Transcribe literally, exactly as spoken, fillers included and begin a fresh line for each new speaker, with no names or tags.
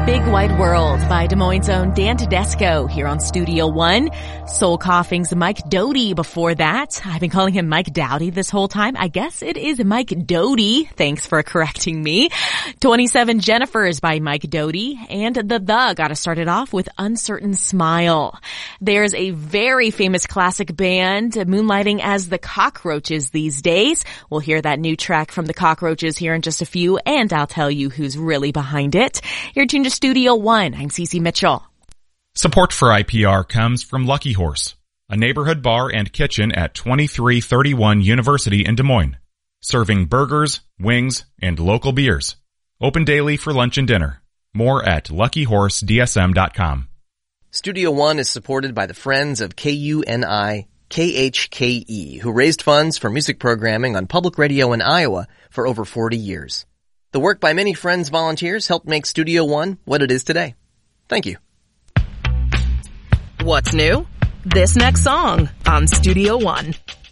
Big Wide World by Des Moines' own Dan Tedesco here on Studio One. Soul Coughing's Mike Doughty before that. I've been calling him Mike Doughty this whole time. I guess it is Mike Doughty. Thanks for correcting me. twenty-seven Jennifers by Mike Doughty. And The The got us started off with Uncertain Smile. There's a very famous classic band moonlighting as the Cockroaches these days. We'll hear that new track from the Cockroaches here in just a few, and I'll tell you who's really behind it. You're tuned to Studio One. I'm Cece Mitchell.
Support for I P R comes from Lucky Horse, a neighborhood bar and kitchen at twenty-three thirty-one University in Des Moines, serving burgers, wings, and local beers. Open daily for lunch and dinner. More at lucky horse d s m dot com.
Studio One is supported by the Friends of K U N I K H K E, who raised funds for music programming on public radio in Iowa for over forty years. The work by many Friends volunteers helped make Studio One what it is today. Thank you.
What's new? This next song on Studio One.